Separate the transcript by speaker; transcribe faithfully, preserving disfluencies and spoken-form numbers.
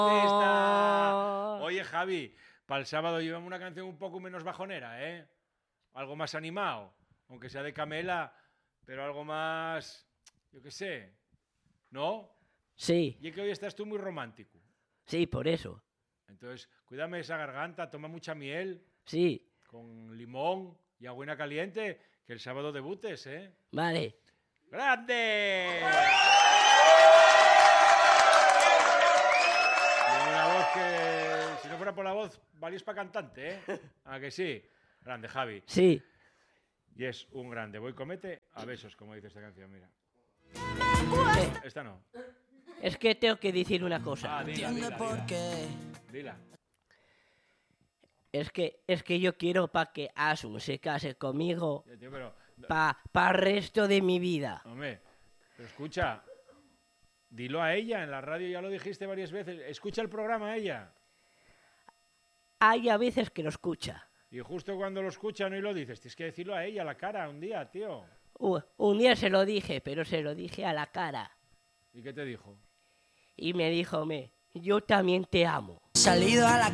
Speaker 1: Está. Oye, Javi, para el sábado llevamos una canción un poco menos bajonera, ¿eh? Algo más animado, aunque sea de Camela, pero algo más, yo qué sé, ¿no?
Speaker 2: Sí.
Speaker 1: Y es que hoy estás tú muy romántico.
Speaker 2: Sí, por eso.
Speaker 1: Entonces, cuídame esa garganta, toma mucha miel.
Speaker 2: Sí.
Speaker 1: Con limón y agüina caliente, que el sábado debutes, ¿eh?
Speaker 2: Vale.
Speaker 1: ¡Grande! Tiene una voz que, si no fuera por la voz, valís para cantante, ¿eh? ¿A que sí? Grande, Javi.
Speaker 2: Sí.
Speaker 1: Y es un grande. Voy comete a besos, como dice esta canción, mira.
Speaker 2: Eh,
Speaker 1: Esta no.
Speaker 2: Es que tengo que decir una cosa.
Speaker 1: Ah, dila, dila, dila. Dila.
Speaker 2: Es que, es que yo quiero para que Asun se case conmigo
Speaker 1: Ya, tío, pero...
Speaker 2: para pa el resto de mi vida.
Speaker 1: Hombre, pero escucha, dilo a ella, en la radio ya lo dijiste varias veces. Escucha el programa a ella.
Speaker 2: Hay a veces que lo escucha.
Speaker 1: Y justo cuando lo escucha no y lo dices, tienes que decirlo a ella a la cara un día, tío.
Speaker 2: Uh, un día se lo dije, pero se lo dije a la cara.
Speaker 1: ¿Y qué te dijo?
Speaker 2: Y me dijo, me, yo también te amo.
Speaker 3: Salido a la